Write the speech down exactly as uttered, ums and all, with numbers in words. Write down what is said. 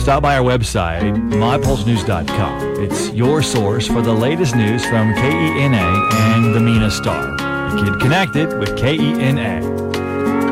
stop by our website, my pulse news dot com. It's your source for the latest news from K E N A and the Mena Star. Get connected with K E N A.